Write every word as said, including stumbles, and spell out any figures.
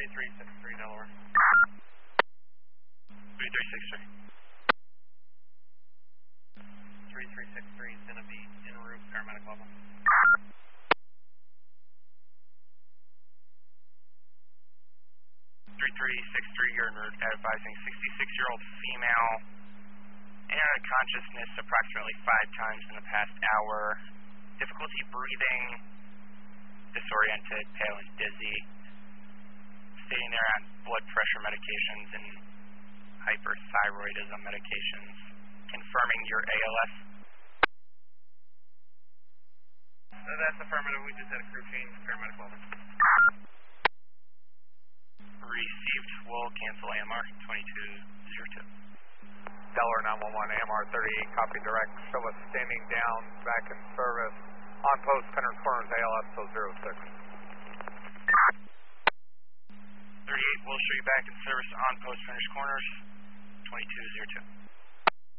three three six three Delaware. three three six three. three three six three is going to be en route, paramedic level. three three six three, you're en route, advising sixty-six-year-old female, in and out of consciousness approximately five times in the past hour, difficulty breathing, disoriented, pale and dizzy, sitting there on blood pressure medications and hyperthyroidism medications, confirming your A L S. Uh, that's affirmative, we just had a crew change, paramedic level. Received, will cancel A M R twenty-two zero two. Delaware nine one one, A M R thirty-eight, copy direct, show us standing down, back in service, on post, Penner Corners, A L S till zero six. thirty-eight, will show you back in service on post, Penner Corners, twenty-two zero two.